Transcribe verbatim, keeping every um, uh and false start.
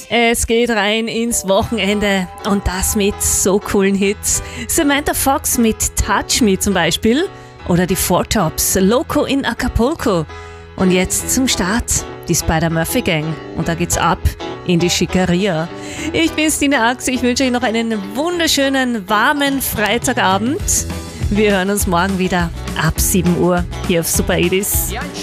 Es geht rein ins Wochenende und das mit so coolen Hits. Samantha Fox mit Touch Me zum Beispiel oder die Four Tops, Loco in Acapulco. Und jetzt zum Start die Spider-Murphy Gang und da geht's ab in die Schickeria. Ich bin Stine Ax, ich wünsche euch noch einen wunderschönen, warmen Freitagabend. Wir hören uns morgen wieder ab sieben Uhr hier auf Super Edis.